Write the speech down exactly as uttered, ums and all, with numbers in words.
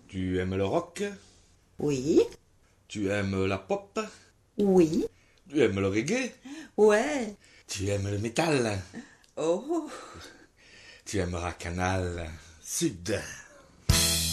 Tu aimes le rock? Oui. Tu aimes la pop? Oui. Tu aimes le reggae? Ouais. Tu aimes le métal? Oh. Tu aimeras Canal Sud.